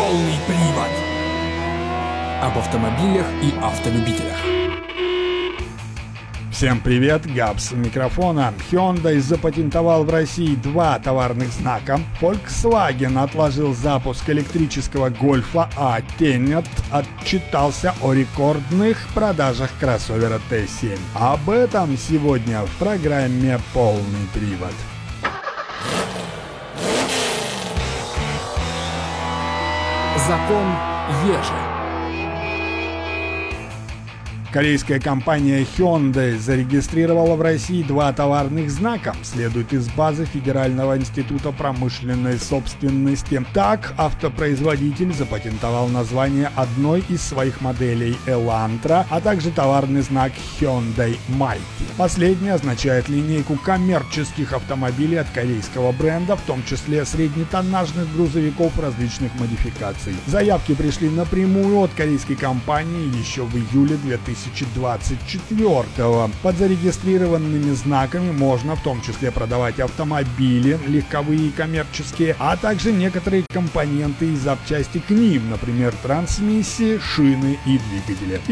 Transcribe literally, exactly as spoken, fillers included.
Полный привод. Об автомобилях и автолюбителях. Всем привет, Габс у микрофона. Hyundai запатентовал в России два товарных знака. Volkswagen отложил запуск электрического Гольфа, а Tenet отчитался о рекордных продажах кроссовера Т семь. Об этом сегодня в программе «Полный привод». Закон Ежи. Корейская компания Hyundai зарегистрировала в России два товарных знака, следует из базы Федерального института промышленной собственности. Так, автопроизводитель запатентовал название одной из своих моделей Elantra, а также товарный знак Hyundai Mighty. Последний означает линейку коммерческих автомобилей от корейского бренда, в том числе среднетоннажных грузовиков различных модификаций. Заявки пришли напрямую от корейской компании еще в июле две тысячи двадцать четвёртого. Под зарегистрированными знаками можно в том числе продавать автомобили, легковые и коммерческие, а также некоторые компоненты и запчасти к ним, например, трансмиссии, шины и двигатели.